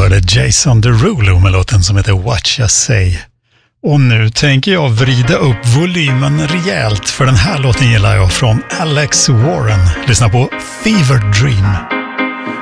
hörde Jason Derulo med låten som heter What You Say. Och nu tänker jag vrida upp volymen rejält, för den här låten gillar jag, från Alex Warren. Lyssna på Fever Dream.